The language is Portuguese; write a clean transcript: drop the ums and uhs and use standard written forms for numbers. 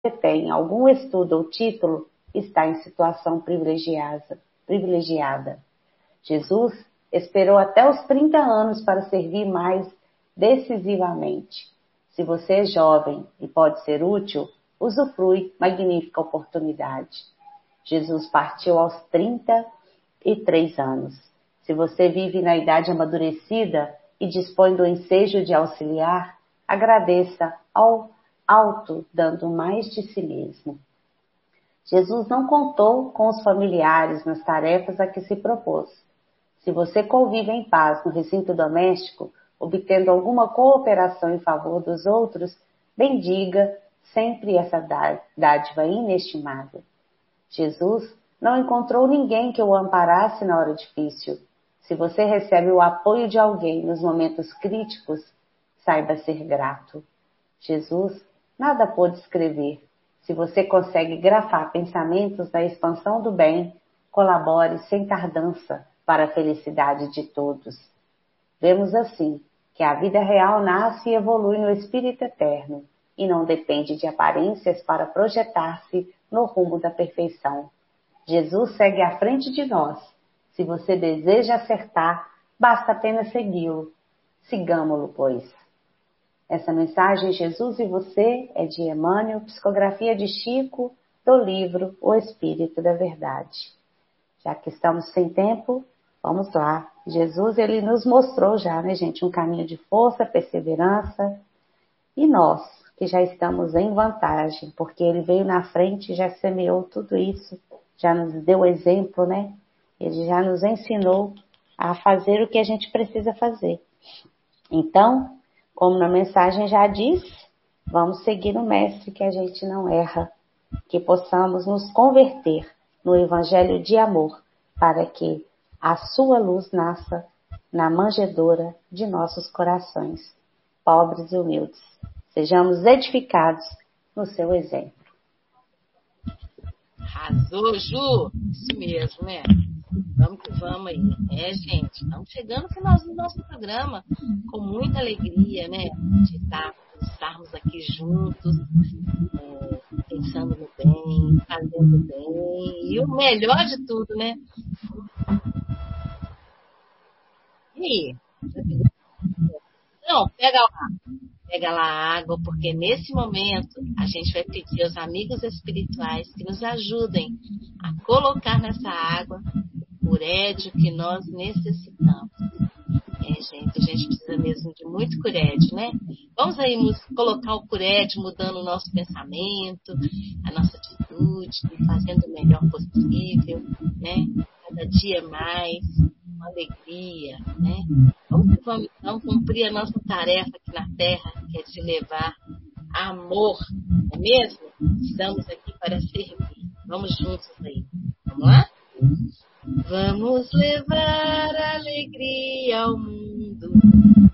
tem algum estudo ou título, está em situação privilegiada. Jesus esperou até os 30 anos para servir mais decisivamente. Se você é jovem e pode ser útil, usufrui magnífica oportunidade. Jesus partiu aos 33 anos. Se você vive na idade amadurecida e dispõe do ensejo de auxiliar, agradeça ao alto, dando mais de si mesmo. Jesus não contou com os familiares nas tarefas a que se propôs. Se você convive em paz no recinto doméstico, obtendo alguma cooperação em favor dos outros, bendiga sempre essa dádiva inestimável. Jesus não encontrou ninguém que o amparasse na hora difícil. Se você recebe o apoio de alguém nos momentos críticos, saiba ser grato. Jesus nada pôde escrever. Se você consegue grafar pensamentos da expansão do bem, colabore sem tardança para a felicidade de todos. Vemos assim que a vida real nasce e evolui no espírito eterno e não depende de aparências para projetar-se no rumo da perfeição. Jesus segue à frente de nós. Se você deseja acertar, basta apenas segui-lo. Sigamo-lo, pois. Essa mensagem, Jesus e Você, é de Emmanuel, psicografia de Chico, do livro O Espírito da Verdade. Já que estamos sem tempo, vamos lá. Jesus, ele nos mostrou já, né, gente, um caminho de força, perseverança. E nós, que já estamos em vantagem, porque ele veio na frente e já semeou tudo isso, já nos deu exemplo, né? Ele já nos ensinou a fazer o que a gente precisa fazer. Então, como na mensagem já diz, vamos seguir o Mestre, que a gente não erra, que possamos nos converter no Evangelho de amor, para que a sua luz nasça na manjedoura de nossos corações, pobres e humildes. Sejamos edificados no seu exemplo. Arrasou, Ju! Isso mesmo, né? Vamos que vamos aí. Gente, estamos chegando no final do nosso programa com muita alegria, né? De estarmos aqui juntos, pensando no bem, fazendo bem. E o melhor de tudo, né? E aí? Não, pega lá a água, porque nesse momento a gente vai pedir aos amigos espirituais que nos ajudem a colocar nessa água o curédio que nós necessitamos. Gente, a gente precisa mesmo de muito curédio, né? Vamos aí colocar o curédio mudando o nosso pensamento, a nossa atitude, fazendo o melhor possível, né? Cada dia mais, uma alegria, né? Vamos então cumprir a nossa tarefa aqui na Terra, que é de levar amor, não é mesmo? Estamos aqui para servir. Vamos juntos aí. Vamos lá? Vamos levar alegria ao mundo.